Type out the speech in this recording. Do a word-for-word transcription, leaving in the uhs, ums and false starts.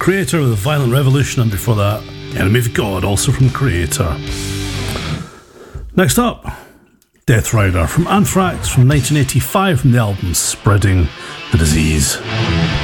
Kreator with Violent Revolution, and before that, Enemy of God, also from Kreator. Next up, Death Rider from Anthrax from nineteen eighty-five from the album Spreading the Disease.